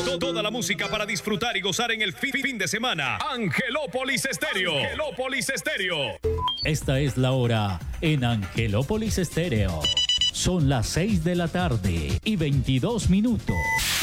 Toda la música para disfrutar y gozar en el fin de semana. Angelópolis Estéreo. Angelópolis Estéreo. Esta es la hora en Angelópolis Estéreo. Son las 6 de la tarde y 22 minutos.